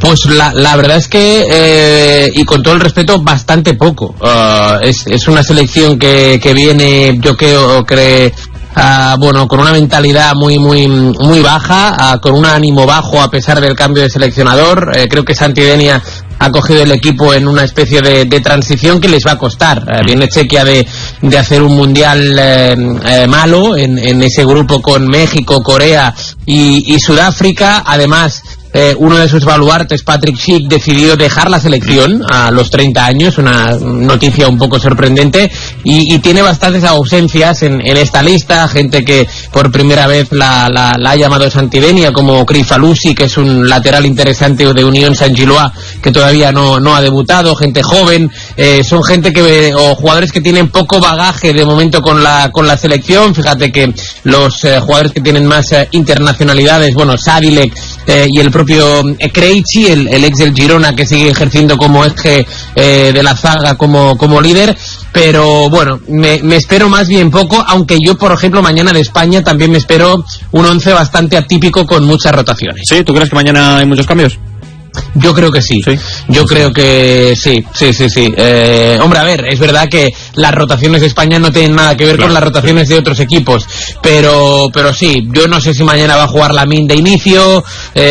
Pues la verdad es que, y con todo el respeto, bastante poco. Es una selección que viene, yo creo, con una mentalidad muy baja, con un ánimo bajo a pesar del cambio de seleccionador. Creo que Santidenia ha cogido el equipo en una especie de transición que les va a costar. Viene Chequia de hacer un mundial malo en ese grupo con México, Corea y Sudáfrica. Además, uno de sus baluartes, Patrick Schick, decidió dejar la selección a los 30 años, una noticia un poco sorprendente, y tiene bastantes ausencias en esta lista, gente que por primera vez la ha llamado Santidenia, como Crifalusi, que es un lateral interesante de Unión Saint-Gilloise, que todavía no ha debutado, gente joven, son gente o jugadores que tienen poco bagaje de momento con la selección. Fíjate que los jugadores que tienen más internacionalidades, Sadilek y el propio Krejci, el ex del Girona, que sigue ejerciendo como eje de la zaga como líder. Pero bueno, me espero más bien poco, aunque yo, por ejemplo, mañana de España también me espero un 11 bastante atípico con muchas rotaciones. ¿Sí? ¿Tú crees que mañana hay muchos cambios? Yo creo que sí. Yo creo que sí. Hombre, a ver, es verdad que las rotaciones de España no tienen nada que ver con las rotaciones de otros equipos, pero sí, yo no sé si mañana va a jugar Lamine de inicio.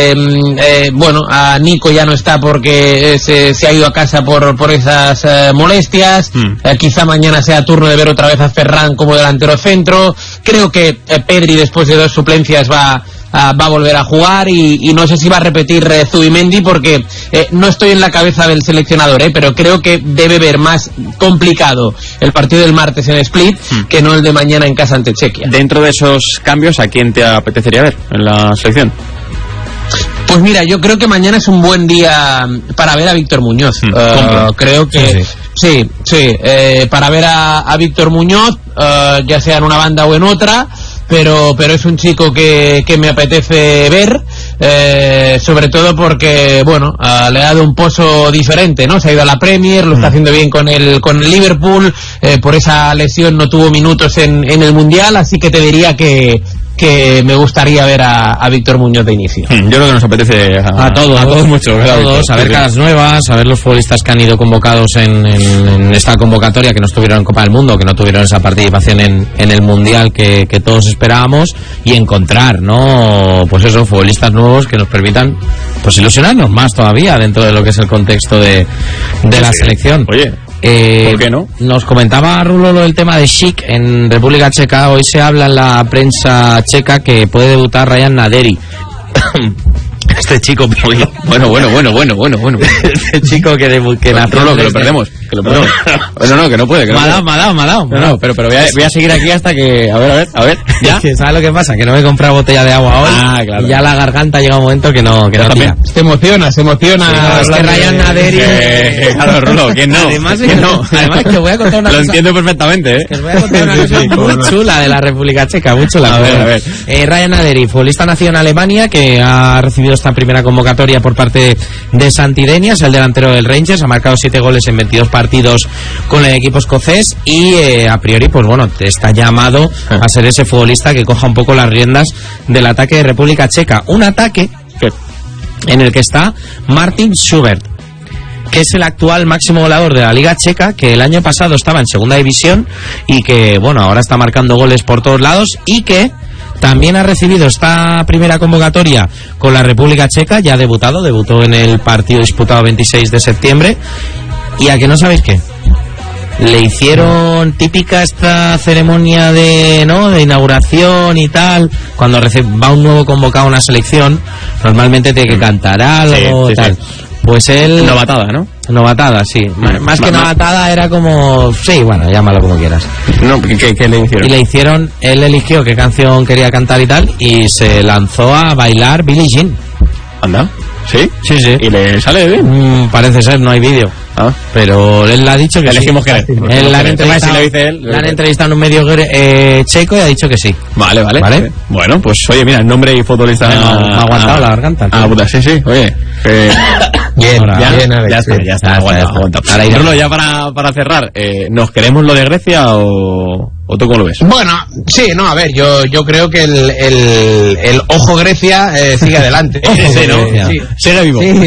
A Nico ya no está porque se ha ido a casa por esas molestias. Quizá mañana sea turno de ver otra vez a Ferran como delantero centro. Creo que Pedri, después de 2 suplencias, va a volver a jugar, y no sé si va a repetir Zubimendi, porque no estoy en la cabeza del seleccionador, pero creo que debe ver más complicado el partido del martes en Split que no el de mañana en casa ante Chequia. Dentro de esos cambios, ¿a quién te apetecería ver en la selección? Pues mira, yo creo que mañana es un buen día para ver a Víctor Muñoz. Creo que sí, para ver a Víctor Muñoz, ya sea en una banda o en otra, pero es un chico que me apetece ver, sobre todo porque le ha dado un pozo diferente, ¿no? Se ha ido a la Premier, lo está haciendo bien con el Liverpool, por esa lesión no tuvo minutos en el Mundial, así que te diría que me gustaría ver a Víctor Muñoz de inicio. Yo creo que nos apetece a todos mucho, ¿verdad? A todos, a ver caras nuevas, a ver los futbolistas que han ido convocados en esta convocatoria, que no estuvieron en Copa del Mundo, que no tuvieron esa participación en el Mundial que todos esperábamos, y encontrar, ¿no? Pues eso, futbolistas nuevos que nos permitan pues ilusionarnos más todavía dentro de lo que es el contexto de la selección. Oye, ¿por qué no? Nos comentaba Rulo el tema de Schick en República Checa. Hoy se habla en la prensa checa que puede debutar Ryan Naderi. Este chico, bueno. Este chico que nació. No, que lo perdemos. No, que no puede. Me ha dado. No, pero voy a seguir aquí hasta que. A ver. ¿Ya? Que ¿sabes lo que pasa? Que no me he comprado botella de agua hoy. Claro. Y ya la garganta llega un momento que no tira. Se emociona. Sí, es que Ryan Naderi. Claro, Rulo, ¿quién no? Además que voy a contar una cosa. Lo entiendo perfectamente, ¿eh? Que os voy a contar una cosa muy chula de la República Checa, muy chula. A ver. Ryan Naderi, futbolista nacido en Alemania, que ha recibido esta primera convocatoria por parte de Santidenia, es el delantero del Rangers, ha marcado 7 goles en 22 partidos con el equipo escocés, y a priori está llamado a ser ese futbolista que coja un poco las riendas del ataque de República Checa, un ataque en el que está Martin Schubert, que es el actual máximo goleador de la Liga Checa, que el año pasado estaba en segunda división y que ahora está marcando goles por todos lados, y que también ha recibido esta primera convocatoria con la República Checa, ya debutó en el partido disputado 26 de septiembre, y a que no sabéis qué, le hicieron típica esta ceremonia de inauguración y tal, cuando va un nuevo convocado a una selección, normalmente tiene que cantar algo, tal. Sí. Pues él... Novatada, ¿no? Novatada, sí. Más que novatada era como... Sí, llámalo como quieras. No, ¿qué le hicieron? Y le hicieron... Él eligió qué canción quería cantar y tal, y se lanzó a bailar Billie Jean. ¿Anda? ¿Sí? Sí. ¿Y le sale bien? Parece ser, no hay vídeo. Pero él le ha dicho que elegimos sí. Él la han entrevistado en un medio checo y ha dicho que sí. Vale. Bueno, pues oye, mira, el nombre y futbolista... Me ha aguantado la garganta. Puta, sí. Oye, Bien, ya está, aguanta. Rulo, ya para cerrar, ¿nos queremos lo de Grecia o tú cómo lo ves? Bueno, sí, a ver, yo creo que el ojo Grecia sigue adelante. Sí, ¿no? Sí. Sigue vivo. Sí.